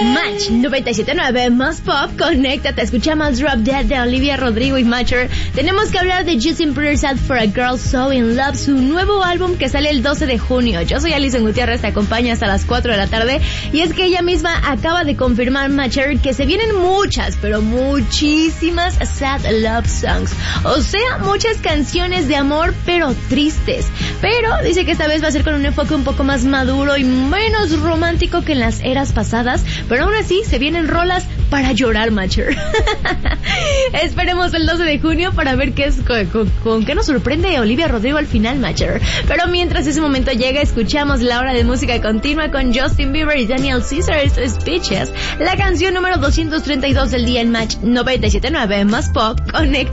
Match 97.9 más pop, conéctate, escuchamos Drop Dead de Olivia Rodrigo y Matcher. Tenemos que hablar de Justin Bieber's Sad for a Girl So In Love, su nuevo álbum que sale el 12 de junio. Yo soy Alison Gutiérrez, te acompaña hasta las 4 de la tarde, y es que ella misma acaba de confirmar, Matcher, que se vienen muchas, pero muchísimas sad love songs. O sea, muchas canciones de amor, pero tristes. Pero dice que esta vez va a ser con un enfoque un poco más maduro y menos romántico que en las eras pasadas, pero aún así se vienen rolas para llorar, Matcher. Esperemos el 12 de junio para ver qué es con qué nos sorprende Olivia Rodrigo al final, Matcher. Pero mientras ese momento llega, escuchamos la hora de música continua con Justin Bieber y Daniel Caesar's Speeches, la canción número 232 del día en Match 97.9 más pop. Conecta.